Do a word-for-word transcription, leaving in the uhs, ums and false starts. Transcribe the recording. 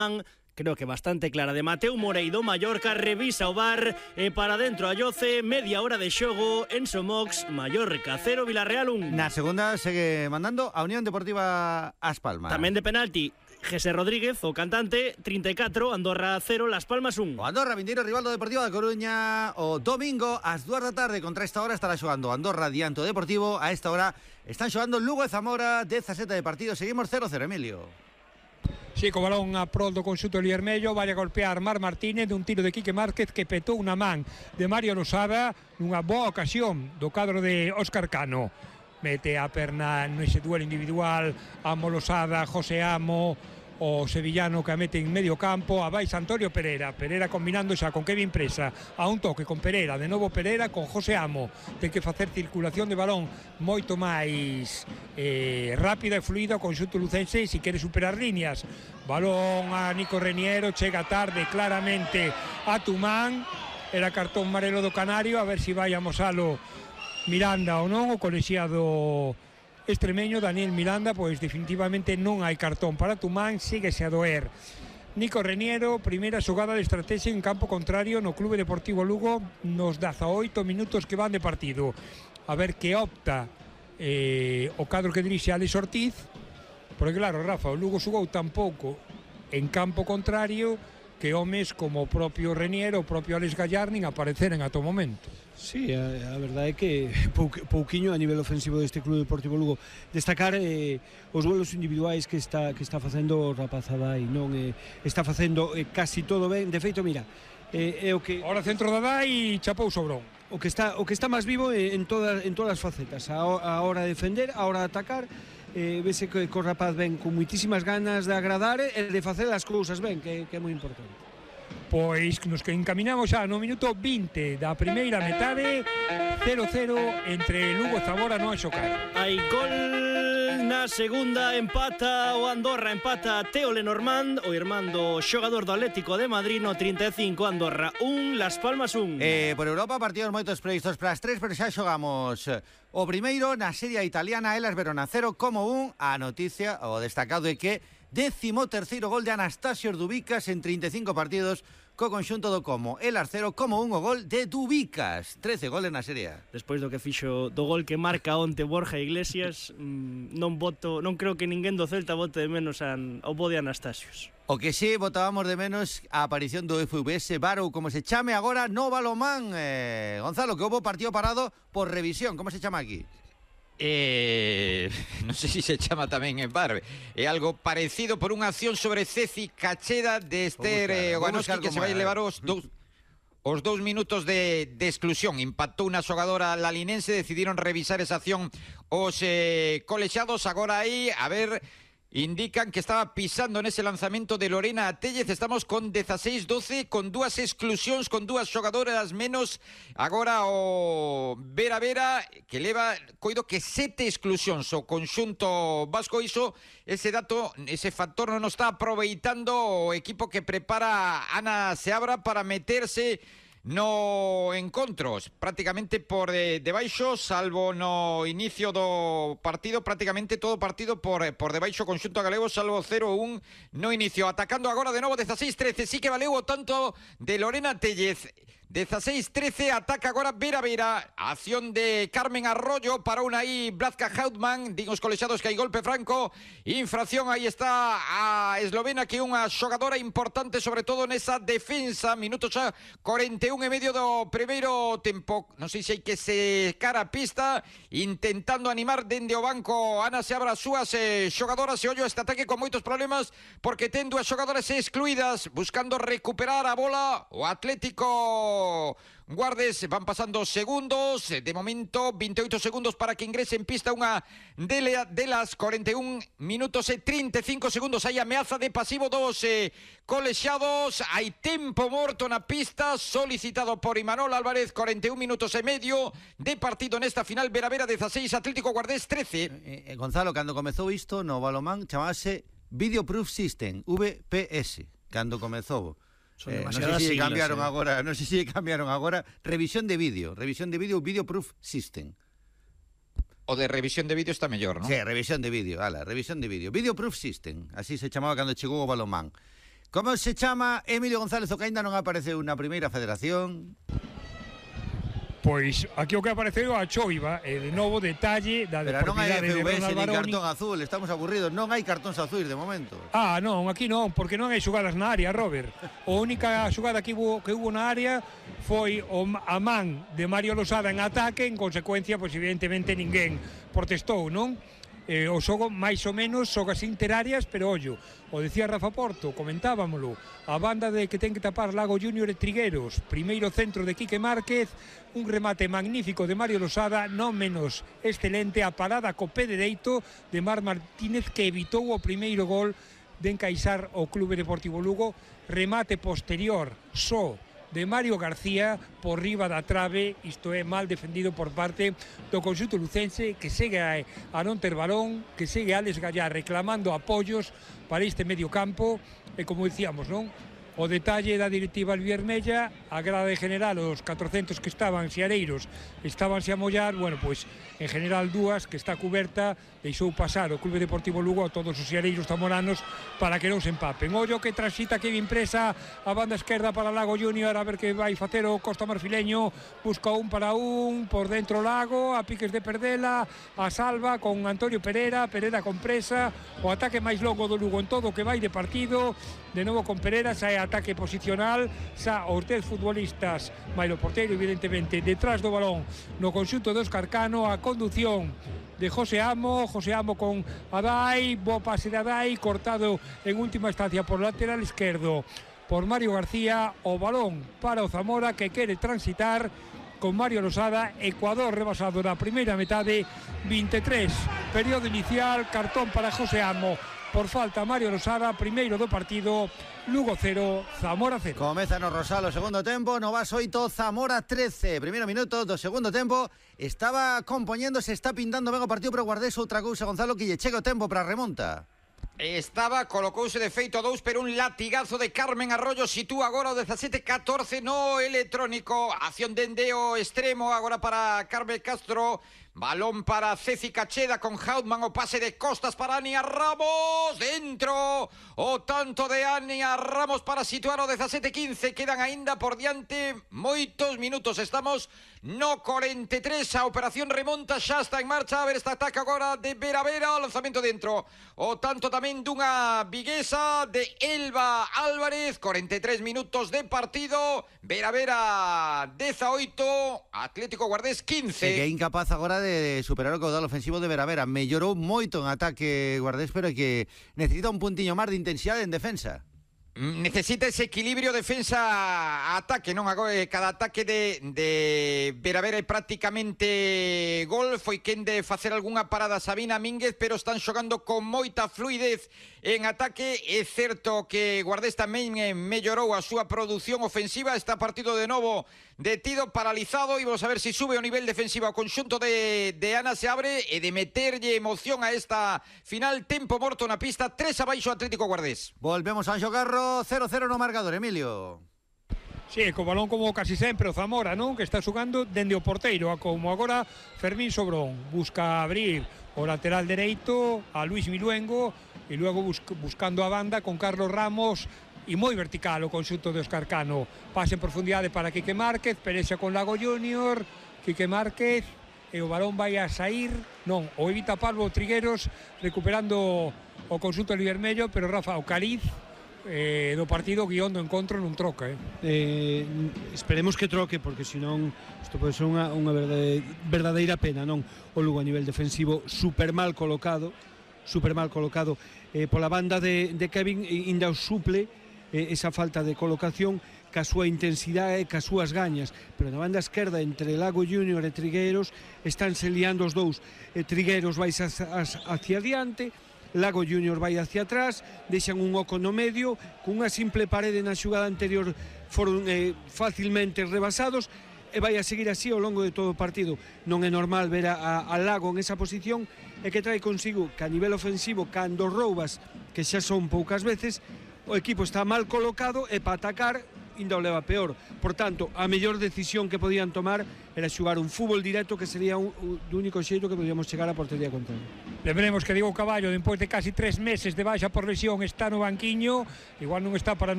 creo que bastante clara, de Mateu Moreido. Mallorca revisa o V A R e para dentro a Lloce, media hora de xogo en Somox. Mallorca cero, Villarreal un. Na segunda segue mandando a Unión Deportiva As Palmas. Tamén de penalti José Rodríguez, o cantante. Trinta e catro, Andorra cero, Las Palmas un. O Andorra, vindeiro rival do Deportivo da Coruña. O domingo ás dúas da tarde, contra esta hora estará xogando Andorra diante o Deportivo. A esta hora están xogando Lugo e Zamora. dezasete de partido, seguimos cero cero, Emilio. Sí, co balón a prol do conxunto liermello, vai a golpear Mar Martínez dun tiro de Quique Márquez que petou unha man de Mario Losada nunha boa ocasión do cadro de Óscar Cano. Mete a perna nese duelo individual a Losada, José Amo, o sevillano que a mete en medio campo, a vais Antonio Pereira. Pereira combinando xa con Kevin Presa, a un toque con Pereira, de novo Pereira con José Amo. Ten que facer circulación de balón moito máis eh, rápida e fluida o conxunto lucense se quere superar líneas. Balón a Nico Reniero, chega tarde claramente a Tumán, era cartón amarelo do Canario, a ver se vai amosalo Miranda ou non, o colexiado extremeño Daniel Miranda. Pois definitivamente non hai cartón para Tumán, síguese a doer. Nico Reniero, primeira xogada de estrategia en campo contrario no Clube Deportivo Lugo nos dezaoito minutos que van de partido. A ver que opta eh, o cadro que dirixe Alex Ortiz, porque claro, Rafa, o Lugo xogou tan pouco en campo contrario que homes como o propio Reniero, o propio Alex Gallar nin apareceran ata o momento. Sí, a, a verdade é que pou, pouquiño a nivel ofensivo deste Clube Deportivo Lugo. Destacar eh, os golos individuais que está que está facendo o rapazada e non eh, está facendo eh, casi todo ben. De feito, mira, eh, é o que ahora centro da Dai e chapou Sobrón. O que está o que está máis vivo eh, en todas en todas as facetas. A, a hora de defender, a hora de atacar, eh, vese que o rapaz ven con muitísimas ganas de agradar e de facer as cousas ben, que, que é moi importante. Pois nos que encaminamos xa no minuto vinte da primeira metade, cero cero entre Lugo e Zamora non a xocar. Hai gol na segunda, empata o Andorra, empata Teo Lenormand, o irmán do xogador do Atlético de Madrid, no trinta e cinco. Andorra un, Las Palmas un. Eh, por Europa, partidos moitos previstos para as tres, pero xa xogamos o primeiro na Serie italiana, Hellas Verona cero como un. A noticia, o destacado é que décimo terceiro gol de Anastasio Dubicas en trinta e cinco partidos co conxunto do Como. Hellas cero como un o gol de Dubicas, trece goles na Serie A. Despois do que fixo do gol que marca onte Borja Iglesias, mmm, non voto, non creo que ninguén do Celta vote de menos an, ao bo de Anastasios. O que sí votábamos de menos a aparición do F V S Barou, como se chame agora no balomán. eh, Gonzalo, que houbo partido parado por revisión, como se chama aquí? Eh, non sei se se chama tamén en Barbe. É algo parecido por unha acción sobre Ceci Cacheda de Esther eh, Oganoski, que se vai levar os dous os dous minutos de, de exclusión. Impactou unha xogadora lalinense, decidiron revisar esa acción os eh, colexiados. Agora aí, a ver, indican que estaba pisando nese lanzamento de Lorena Tellez. Estamos con dieciséis doce, con dúas exclusións, con dúas xogadoras menos. Agora o Vera Vera, que leva, coido que sete exclusións o conxunto vasco. Iso, ese dato, ese factor non está aproveitando o equipo que prepara Ana Seabra para meterse no encontros prácticamente por eh, debaixo, salvo no inicio do partido, prácticamente todo partido por, por debaixo conxunto galego, salvo cero un no inicio. Atacando agora de novo dieciséis trece, sí que valeu o tanto de Lorena Tellez. dieciséis trece, ataca agora Vera Vera, acción de Carmen Arroyo, para una aí Blazka Hautman, din os colexiados que hai golpe franco, infracción. Aí está a eslovena, que é unha xogadora importante, sobre todo nesa defensa. Minuto xa cuarenta e un e medio do primeiro tempo. Non sei se hai que se cara a pista, intentando animar dende o banco Ana Seabra as súas eh, xogadoras. E ollo este ataque con moitos problemas, porque ten dúas xogadoras excluídas, buscando recuperar a bola o Atlético Guardes. Van pasando segundos, de momento veintiocho segundos para que ingrese en pista unha de las cuarenta e un minutos e trinta e cinco segundos. Hai ameaza de pasivo dos eh, colexiados, hai tempo morto na pista solicitado por Imanol Álvarez. Cuarenta e un minutos e medio de partido nesta final. Vera Vera dieciséis, Atlético Guardés trece. eh, eh, Gonzalo, cando comezou isto no balomán chamábase Video Proof System, V P S, cando comezou. Eh, non sei se siglas, cambiaron eh. agora, non sei se cambiaron agora, revisión de vídeo, revisión de vídeo, Video Proof System. O de revisión de vídeo está mellor, non? Sí, revisión de vídeo, ala, revisión de vídeo, Video Proof System, así se chamaba cando chegou o balomán. Como se chama Emilio González o que aínda non apareceu na primeira federación? Pois aquí o que apareceu a choiva e de novo detalle da Pero non hai deportividade F de V S Ronald ni Baroni. cartón azul, estamos aburridos, non hai cartóns azuis de momento. Ah, non, aquí non, porque non hai xugadas na área, Robert. A única xugada que hubo, que hubo na área foi o, a man de Mario Losada en ataque, en consecuencia, pois evidentemente ninguén protestou, non? Eh, o xogo máis ou menos xogas interarias, pero ollo, o decía Rafa Porto, comentábamolo, a banda de que ten que tapar Lago Júnior e Trigueros, primeiro centro de Quique Márquez, un remate magnífico de Mario Losada, non menos excelente a parada co pé dereito de Mar Martínez, que evitou o primeiro gol de encaixar o Clube Deportivo Lugo, remate posterior só de Mario García por riba da trave, isto é mal defendido por parte do conxunto lucense, que segue a, a non ter balón, que segue a Alex Gallar reclamando apoios para este medio campo, e como dicíamos, non? O detalle da directiva albiermella, a grada de general, os catrocentos que estaban xeareiros, estabanse a mollar, bueno, pois, en general dúas, que está cuberta, deixou pasar o Clube Deportivo Lugo a todos os xeareiros zamoranos para que non se empapen. Ollo que transita Kevin Presa, a banda esquerda para Lago Júnior, a ver que vai facer o Costa Marfileño, busca un para un, por dentro Lago, a piques de Perdela, a salva con Antonio Pereira, Pereira con Presa, o ataque máis longo do Lugo en todo o que vai de partido, de novo con Pereira, sae ataque posicional, xa os dez futbolistas, Mailo Porteiro, evidentemente, detrás do balón, no conxunto de Óscar Cano, a condución de José Amo, José Amo con Adai, bo pase de Adai, cortado en última instancia por lateral esquerdo por Mario García, o balón para o Zamora, que quere transitar con Mario Losada, Ecuador rebasado na primeira metade, veintitrés, período inicial, cartón para José Amo por falta Mario Losada, primeiro do partido, Lugo cero, Zamora cero. Comeza no Rosal o segundo tempo, no Vas oito, Zamora trece. Primeiro minuto do segundo tempo, estaba compoñendo, se está pintando ben o partido, pero Guardés outra cousa, Gonzalo, que lle chega o tempo para a remonta. Estaba, colocouse de feito a dous, pero un latigazo de Carmen Arroyo sitúa agora o dezasete catorce no electrónico. Acción dende o extremo agora para Carmen Castro. Balón para Ceci Cacheda con Hautman, o pase de Costas para Ania Ramos, dentro o tanto de Ania Ramos para situar o dezasete quince, quedan aínda por diante moitos minutos, estamos no cuarenta e tres, a operación remonta xa está en marcha, a ver esta ataque agora de Vera Vera, o lanzamento dentro, o tanto tamén dunha viguesa de Elba Álvarez, cuarenta e tres minutos de partido, Vera Vera dezaoito, Atlético Guardés quince. E que é incapaz agora de superar o caudal ofensivo de Vera Vera. Mellorou moito en ataque Guardés, pero que necesita un puntiño máis de intensidade en defensa. Necesita ese equilibrio defensa-ataque, non? Agora, cada ataque de, de Vera Vera é prácticamente gol. Foi quen de facer algunha parada Sabina Mínguez, pero están xogando con moita fluidez en ataque. É certo que Guardés tamén mellorou a súa produción ofensiva. Está partido de novo detido, paralizado, e vamos a ver se si sube o nivel defensivo. O conxunto de, de Ana se abre e de meterlle emoción a esta final. Tempo morto na pista, tres abaixo Atlético Guardés. Volvemos a xogarro cero cero no marcador, Emilio. Sí, co balón como casi sempre o Zamora, non? Que está xogando dende o porteiro, como agora Fermín Sobrón. Busca abrir o lateral dereito a Luis Miluengo e logo bus buscando a banda con Carlos Ramos, e moi vertical o conxunto de Óscar Cano. Pase en profundidade para Quique Márquez, perexa con Lago Júnior, Quique Márquez, e o balón vai a sair, non, o evita Pablo Trigueros, recuperando o conxunto de Vermello, pero Rafa, o Cariz eh, do partido guión do encontro non troca, eh? Eh, esperemos que troque, porque senón isto pode ser unha, unha verdade, verdadeira pena, non? O Lugo a nivel defensivo super mal colocado, super mal colocado eh, pola banda de, de Kevin, ainda o suple eh, esa falta de colocación ca súa intensidade e ca súas gañas, pero na banda esquerda entre Lago Júnior e Trigueiros estánse liando os dous. eh, Trigueiros vai hacia adiante, Lago Júnior vai hacia atrás, deixan un oco no medio, cunha simple parede na xugada anterior foron eh, facilmente rebasados, e vai a seguir así ao longo de todo o partido. Non é normal ver a, a Lago en esa posición, e que trae consigo que a nivel ofensivo, cando roubas, que xa son poucas veces, o equipo está mal colocado, e para atacar ainda o leva peor. Por tanto, a mellor decisión que podían tomar era xogar un fútbol directo, que sería un, un, o único xeito que podíamos chegar a portería contraria. Lembremos que Diego Caballo, despois de casi tres meses de baixa por lesión, está no banquiño, igual non está para